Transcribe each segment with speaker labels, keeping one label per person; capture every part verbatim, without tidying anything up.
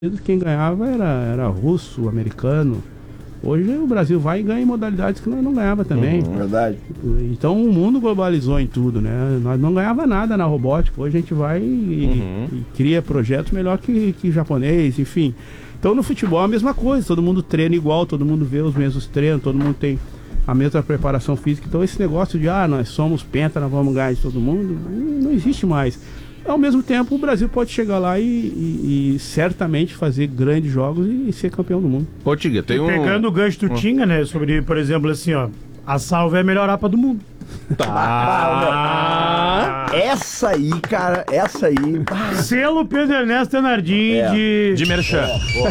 Speaker 1: Quem ganhava era, era russo, americano. Hoje o Brasil vai e ganha em modalidades que nós não ganhava também.
Speaker 2: Uhum, verdade.
Speaker 1: Então o mundo globalizou em tudo, né? Nós não ganhava nada na robótica. Hoje a gente vai e, uhum. e cria projetos melhor que, que japonês, enfim. Então no futebol é a mesma coisa. Todo mundo treina igual, todo mundo vê os mesmos treinos, todo mundo tem a mesma preparação física. Então esse negócio de, ah, nós somos penta, nós vamos ganhar de todo mundo, não existe mais. Ao mesmo tempo, o Brasil pode chegar lá e, e, e certamente fazer grandes jogos e, e ser campeão do mundo.
Speaker 3: Ô, Tinga, tem um...
Speaker 4: Pegando o gancho do Tinga, né, sobre, por exemplo, assim, ó, a Salve é a melhor APA do mundo.
Speaker 2: Tá. Ah, essa aí, cara, essa aí.
Speaker 4: Selo Pedro Ernesto Tenardim é. de...
Speaker 3: De Merchan.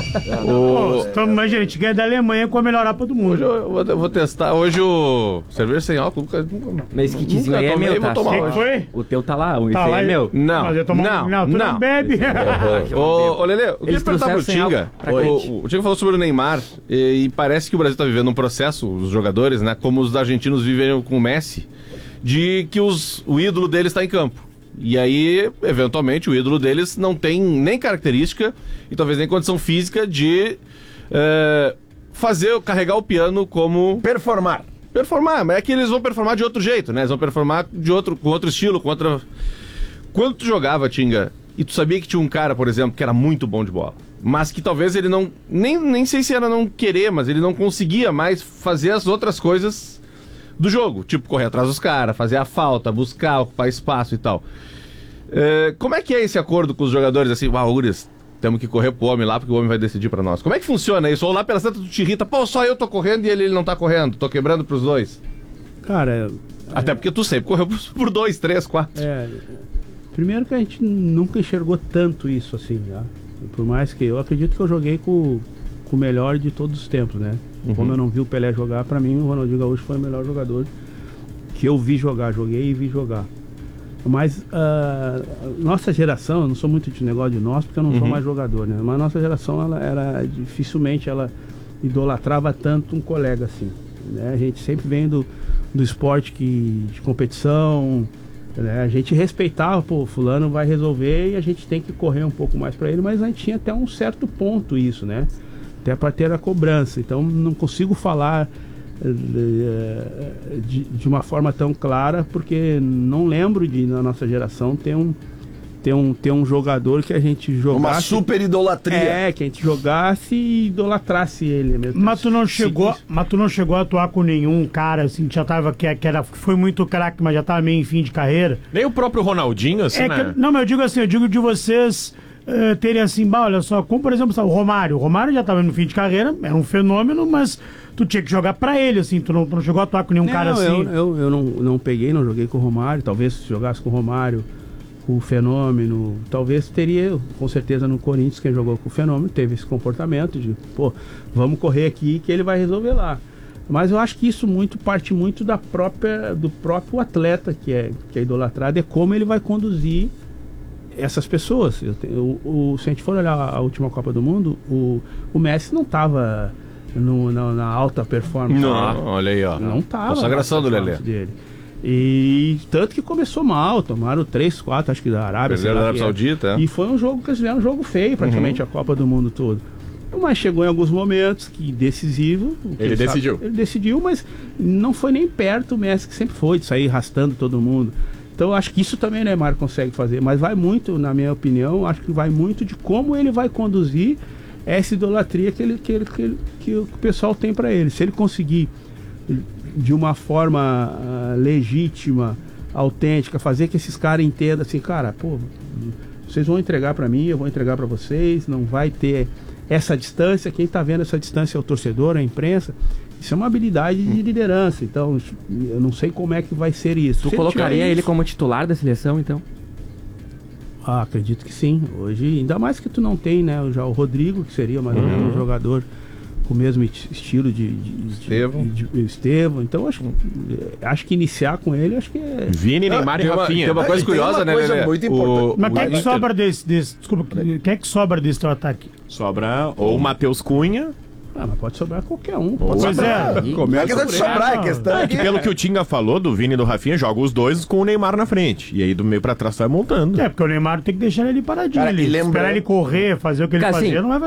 Speaker 4: Mas, gente, a gente ganha da Alemanha com a melhor APA do mundo.
Speaker 3: Hoje eu vou, eu vou testar. Hoje o cerveja sem álcool.
Speaker 5: Mas que kitzinho aí é meu, tá?
Speaker 4: O que foi?
Speaker 5: O teu tá lá, o
Speaker 4: tá
Speaker 5: ife
Speaker 4: lá,
Speaker 5: é meu.
Speaker 3: Não,
Speaker 4: mas eu tomo...
Speaker 3: não,
Speaker 4: não, tu não, não bebe.
Speaker 3: Ô, ô, Lelê, eu queria perguntar pro Tinga. O, o Tinga falou sobre o Neymar e, e parece que o Brasil tá vivendo um processo, os jogadores, né, como os argentinos vivem com o Messi, de que os, o ídolo deles está em campo. E aí, eventualmente, o ídolo deles não tem nem característica e talvez nem condição física de é, fazer, carregar o piano como...
Speaker 2: Performar.
Speaker 3: Performar, mas é que eles vão performar de outro jeito, né? Eles vão performar de outro, com outro estilo, com outra... Quando tu jogava, Tinga, e tu sabia que tinha um cara, por exemplo, que era muito bom de bola, mas que talvez ele não... Nem, nem sei se era não querer, mas ele não conseguia mais fazer as outras coisas do jogo, tipo correr atrás dos caras, fazer a falta, buscar, ocupar espaço e tal. É, como é que é esse acordo com os jogadores assim, ah, Uris, temos que correr pro homem lá porque o homem vai decidir pra nós? Como é que funciona isso? Ou lá pela santa tu te irrita, pô, só eu tô correndo e ele, ele não tá correndo, tô quebrando pros dois.
Speaker 1: Cara,
Speaker 3: até
Speaker 1: é...
Speaker 3: porque tu sempre correu por dois, três, quatro.
Speaker 1: É, primeiro que a gente nunca enxergou tanto isso assim, tá? Por mais que eu acredito que eu joguei com, com o melhor de todos os tempos, né? Uhum. Como eu não vi o Pelé jogar, pra mim o Ronaldinho Gaúcho foi o melhor jogador que eu vi jogar, joguei e vi jogar. Mas uh, nossa geração, eu não sou muito de negócio de nós, porque eu não uhum. sou mais jogador, né? Mas nossa geração, ela era, dificilmente ela idolatrava tanto um colega assim, né? A gente sempre vem do, do esporte que, de competição, né? A gente respeitava, pô, fulano vai resolver e a gente tem que correr um pouco mais pra ele, mas a gente tinha até um certo ponto isso, né? Até para ter a cobrança. Então não consigo falar uh, de, de uma forma tão clara, porque não lembro de, na nossa geração, ter um, ter um, ter um jogador que a gente jogasse...
Speaker 2: Uma super idolatria.
Speaker 1: É, que a gente jogasse e idolatrasse ele mesmo.
Speaker 4: Mas tu não chegou, mas tu não chegou a atuar com nenhum cara, assim, que já tava, que, que era, foi muito craque, mas já tava meio em fim de carreira?
Speaker 6: Nem o próprio Ronaldinho, assim,
Speaker 4: é
Speaker 6: né?
Speaker 4: Que, não, mas eu digo assim, eu digo de vocês... Uh, terem assim, bah, olha só, como por exemplo o Romário, o Romário já estava no fim de carreira, era um fenômeno, mas tu tinha que jogar pra ele, assim, tu não, tu não chegou a atuar com nenhum não, cara assim.
Speaker 1: Eu, eu, eu não, não peguei, não joguei com o Romário, talvez se jogasse com o Romário, com o Fenômeno, talvez teria, com certeza no Corinthians, quem jogou com o Fenômeno, teve esse comportamento de, pô, vamos correr aqui que ele vai resolver lá. Mas eu acho que isso muito parte muito da própria, do próprio atleta que é, que é idolatrado, é como ele vai conduzir essas pessoas. Eu tenho, o, o, se a gente for olhar a última Copa do Mundo, o, o Messi não estava na, na alta performance.
Speaker 3: Não, ah, olha aí, ó.
Speaker 1: Não estava.
Speaker 3: Consagração do Lelê.
Speaker 1: Dele. E tanto que começou mal, tomaram três, quatro, acho que da Arábia.
Speaker 3: Da Arábia Saudita. É.
Speaker 1: E foi um jogo que eles fizeram um jogo feio, praticamente, uhum. a Copa do Mundo todo. Mas chegou em alguns momentos que decisivo. Que
Speaker 6: ele decidiu.
Speaker 1: Sabe, ele decidiu, mas não foi nem perto o Messi, que sempre foi, de sair arrastando todo mundo. Então acho que isso também o Neymar consegue fazer, mas vai muito, na minha opinião, acho que vai muito de como ele vai conduzir essa idolatria que, ele, que, ele, que, ele, que o pessoal tem para ele. Se ele conseguir, de uma forma uh, legítima, autêntica, fazer que esses caras entendam assim, cara, pô, vocês vão entregar para mim, eu vou entregar para vocês, não vai ter essa distância, quem está vendo essa distância é o torcedor, a imprensa. Isso é uma habilidade de liderança, então eu não sei como é que vai ser isso.
Speaker 5: Tu Se colocaria ele, ele como titular da seleção, então?
Speaker 1: Ah, acredito que sim. Hoje, ainda mais que tu não tem, né, já o Rodrigo, que seria mais ou menos um jogador com o mesmo estilo de, de, de,
Speaker 3: Estevão.
Speaker 1: de, de Estevão. Então acho, acho que iniciar com ele, acho que é...
Speaker 6: Vini, Neymar e Rafinha.
Speaker 3: Tem uma coisa curiosa, né,
Speaker 2: coisa muito importante.
Speaker 4: O, mas quem é que Inter... sobra desse, desse... Desculpa, quem é que sobra desse teu ataque?
Speaker 6: Sobra ou o Matheus Cunha...
Speaker 1: Ah, mas pode sobrar qualquer um. Pode
Speaker 4: pois
Speaker 1: sobrar.
Speaker 4: é.
Speaker 2: Não é questão de sobrar, é questão
Speaker 6: é que pelo que o Tinga falou, do Vini e do Rafinha, joga os dois com o Neymar na frente. E aí do meio pra trás vai montando.
Speaker 4: É, porque o Neymar tem que deixar ele paradinho ali. Lembra... Esperar ele correr, fazer o que ele
Speaker 5: Cara,
Speaker 4: fazia,
Speaker 5: assim,
Speaker 4: não vai